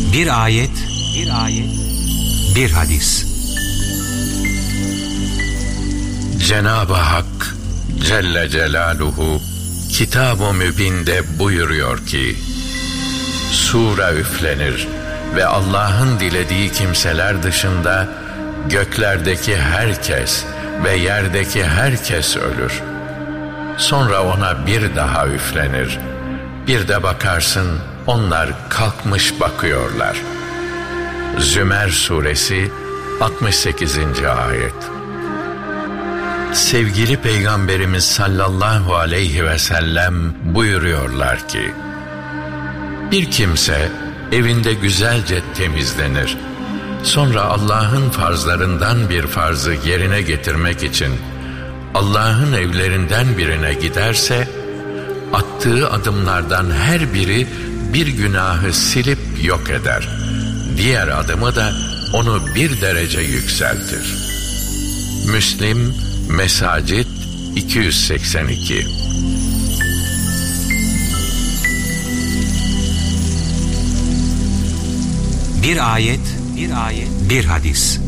Bir ayet, bir hadis. Cenab-ı Hak Celle Celaluhu Kitab-ı Mübin'de buyuruyor ki: Sure üflenir ve Allah'ın dilediği kimseler dışında göklerdeki herkes ve yerdeki herkes ölür. Sonra ona bir daha üflenir. Bir de bakarsın onlar kalkmış bakıyorlar. Zümer Suresi 68. ayet. Sevgili Peygamberimiz sallallahu aleyhi ve sellem buyuruyorlar ki: bir kimse evinde güzelce temizlenir. Sonra Allah'ın farzlarından bir farzı yerine getirmek için Allah'ın evlerinden birine giderse, attığı adımlardan her biri bir günahı silip yok eder. Diğer adımı da onu bir derece yükseltir. Müslim, Mesacid 282. Bir ayet, bir hadis.